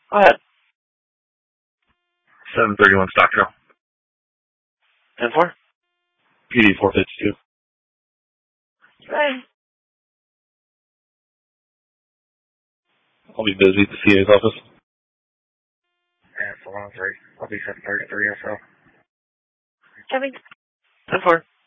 Go ahead. 731 Stock Trail. 10-4? PD 452. Hey. I'll be busy at the CA's office. Yeah, 413. I'll be 733 or so. Kevin. 10-4.